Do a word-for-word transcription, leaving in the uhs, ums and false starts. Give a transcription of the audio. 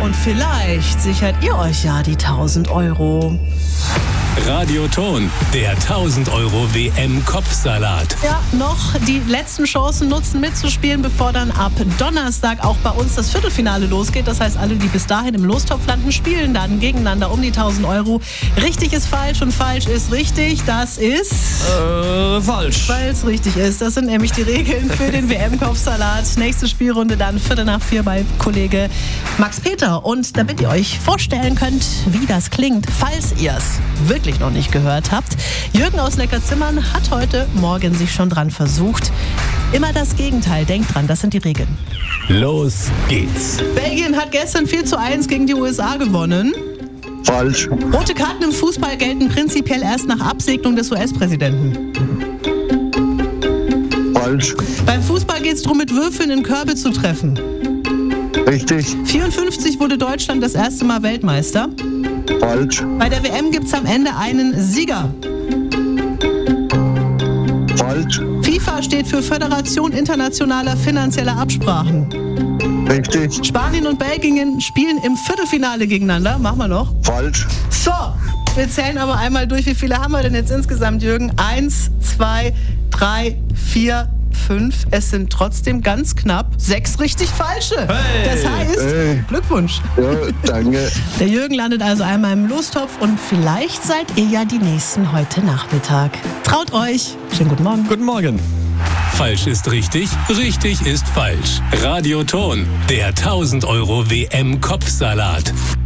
Und vielleicht sichert ihr euch ja die tausend Euro. Radioton, der tausend Euro W M-Kopfsalat. Ja, noch die letzten Chancen nutzen mitzuspielen, bevor dann ab Donnerstag auch bei uns das Viertelfinale losgeht. Das heißt, alle, die bis dahin im Lostopf landen, spielen dann gegeneinander um die tausend Euro. Richtig ist falsch und falsch ist richtig. Das ist... Äh, falsch. Weil es richtig ist. Das sind nämlich die Regeln für den W M-Kopfsalat. Nächste Spielrunde dann Viertel nach vier bei Kollege Max Peter. Und damit ihr euch vorstellen könnt, wie das klingt, falls ihr es wirklich noch nicht gehört habt. Jürgen aus Neckarzimmern hat heute Morgen sich schon dran versucht. Immer das Gegenteil. Denkt dran, das sind die Regeln. Los geht's. Belgien hat gestern vier zu eins gegen die U S A gewonnen. Falsch. Rote Karten im Fußball gelten prinzipiell erst nach Absegnung des U S-Präsidenten. Falsch. Beim Fußball geht es darum, mit Würfeln in Körbe zu treffen. Richtig. vierundfünfzig wurde Deutschland das erste Mal Weltmeister. Falsch. Bei der W M gibt es am Ende einen Sieger. Falsch. FIFA steht für Föderation Internationaler Finanzieller Absprachen. Richtig. Spanien und Belgien spielen im Viertelfinale gegeneinander. Machen wir noch. Falsch. So, wir zählen aber einmal durch. Wie viele haben wir denn jetzt insgesamt, Jürgen? Eins, zwei, drei, vier, fünf. Es sind trotzdem ganz knapp sechs richtig falsche. Hey. Das heißt, Hey. Glückwunsch. Ja, danke. Der Jürgen landet also einmal im Lostopf und vielleicht seid ihr ja die Nächsten heute Nachmittag. Traut euch. Schönen guten Morgen. Guten Morgen. Falsch ist richtig, richtig ist falsch. Radioton, der tausend Euro W M-Kopfsalat.